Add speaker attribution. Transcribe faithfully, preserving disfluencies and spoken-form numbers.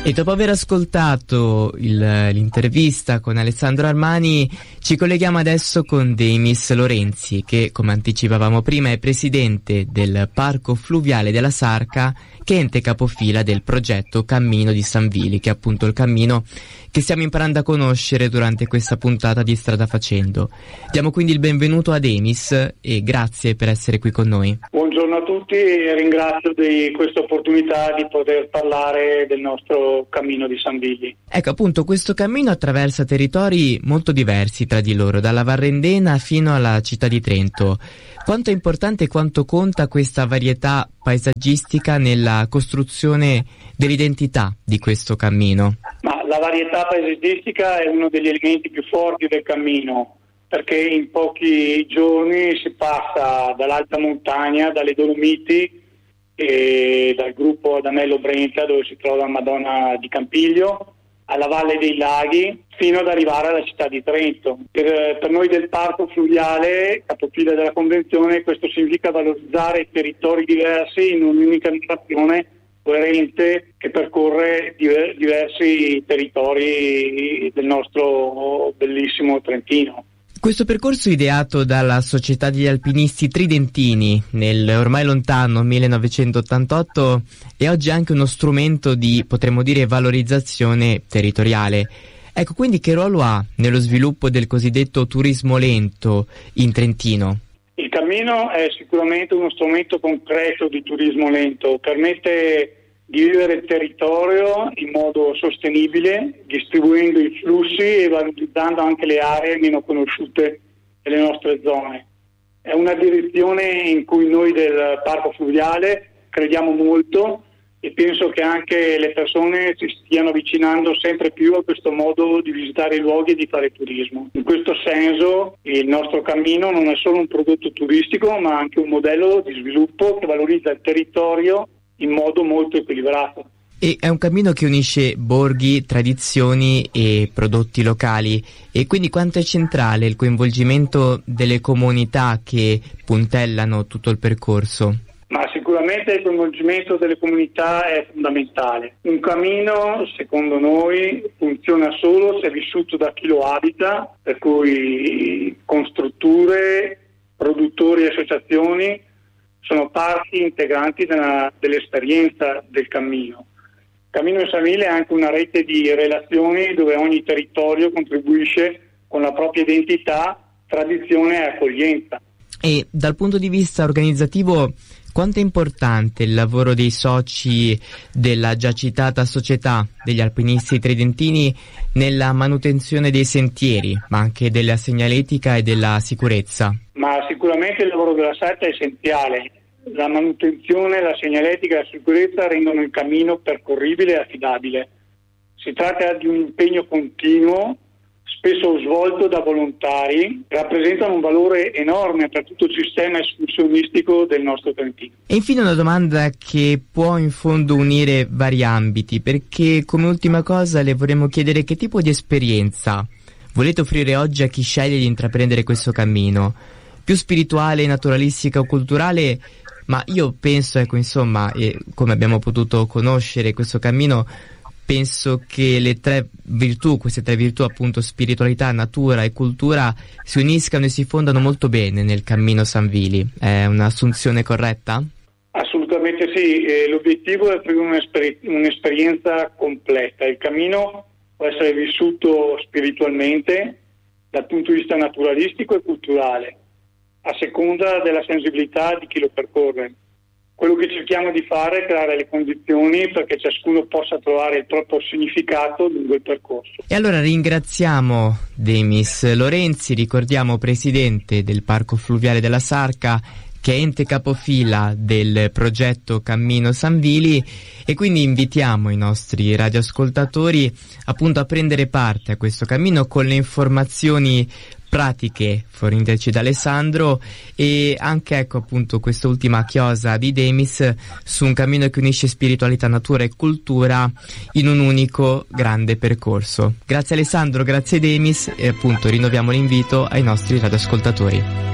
Speaker 1: E dopo aver ascoltato il, l'intervista con Alessandro Armani, ci colleghiamo adesso con Demis Lorenzi, che, come anticipavamo prima, è presidente del Parco Fluviale della Sarca, che è ente capofila del progetto Cammino di San Vili, che è appunto il cammino che stiamo imparando a conoscere durante questa puntata di Strada Facendo. Diamo quindi il benvenuto a Demis e grazie per essere qui con noi.
Speaker 2: Buongiorno a tutti e ringrazio di questa opportunità di poter parlare del nostro Cammino di San Vili.
Speaker 1: Ecco, appunto, questo cammino attraversa territori molto diversi tra di loro, dalla Varrendena fino alla città di Trento. Quanto è importante e quanto conta questa varietà paesaggistica nella costruzione dell'identità di questo cammino?
Speaker 2: Ma la varietà paesaggistica è uno degli elementi più forti del cammino, perché in pochi giorni si passa dall'alta montagna, dalle Dolomiti e dal gruppo Adamello Brenta, dove si trova Madonna di Campiglio, alla Valle dei Laghi, fino ad arrivare alla città di Trento. Per, per noi del Parco Fluviale, capofila della Convenzione, questo significa valorizzare territori diversi in un'unica narrazione coerente che percorre diver, diversi territori del nostro bellissimo Trentino.
Speaker 1: Questo percorso ideato dalla Società degli Alpinisti Tridentini nel ormai lontano millenovecentottantotto è oggi anche uno strumento di, potremmo dire, valorizzazione territoriale. Ecco, quindi che ruolo ha nello sviluppo del cosiddetto turismo lento in Trentino?
Speaker 2: Il cammino è sicuramente uno strumento concreto di turismo lento, permette di vivere il territorio in modo sostenibile, distribuendo i flussi e valorizzando anche le aree meno conosciute delle nostre zone. È una direzione in cui noi del Parco Fluviale crediamo molto e penso che anche le persone si stiano avvicinando sempre più a questo modo di visitare i luoghi e di fare turismo. In questo senso il nostro cammino non è solo un prodotto turistico, ma anche un modello di sviluppo che valorizza il territorio in modo molto equilibrato.
Speaker 1: E è un cammino che unisce borghi, tradizioni e prodotti locali, e quindi quanto è centrale il coinvolgimento delle comunità che puntellano tutto il percorso?
Speaker 2: Ma sicuramente il coinvolgimento delle comunità è fondamentale. Un cammino, secondo noi, funziona solo se è vissuto da chi lo abita, per cui con strutture, produttori e associazioni sono parti integranti della, dell'esperienza del cammino. Il Cammino di San Vili è anche una rete di relazioni dove ogni territorio contribuisce con la propria identità, tradizione e accoglienza.
Speaker 1: E dal punto di vista organizzativo, quanto è importante il lavoro dei soci della già citata Società degli Alpinisti Tridentini nella manutenzione dei sentieri, ma anche della segnaletica e della sicurezza?
Speaker 2: Ma sicuramente il lavoro della S A T è essenziale. La manutenzione, la segnaletica e la sicurezza rendono il cammino percorribile e affidabile. Si tratta di un impegno continuo, spesso svolto da volontari, che rappresentano un valore enorme per tutto il sistema escursionistico del nostro Trentino.
Speaker 1: E infine una domanda che può in fondo unire vari ambiti, perché come ultima cosa le vorremmo chiedere che tipo di esperienza volete offrire oggi a chi sceglie di intraprendere questo cammino? Più spirituale, naturalistica o culturale? Ma io penso, ecco, insomma, e come abbiamo potuto conoscere questo cammino, penso che le tre virtù, queste tre virtù appunto spiritualità, natura e cultura, si uniscano e si fondano molto bene nel Cammino San Vili. È un'assunzione corretta?
Speaker 2: Assolutamente sì, e l'obiettivo è proprio un'esper- un'esperienza completa. Il cammino può essere vissuto spiritualmente dal punto di vista naturalistico e culturale, a seconda della sensibilità di chi lo percorre. Quello che cerchiamo di fare è creare le condizioni perché ciascuno possa trovare il proprio significato lungo il percorso.
Speaker 1: E allora ringraziamo Demis Lorenzi, ricordiamo presidente del Parco Fluviale della Sarca, che è ente capofila del progetto Cammino San Vili, e quindi invitiamo i nostri radioascoltatori appunto a prendere parte a questo cammino con le informazioni pratiche forniteci da Alessandro, e anche ecco appunto quest'ultima chiosa di Demis su un cammino che unisce spiritualità, natura e cultura in un unico grande percorso. Grazie Alessandro, grazie Demis, e appunto rinnoviamo l'invito ai nostri radioascoltatori.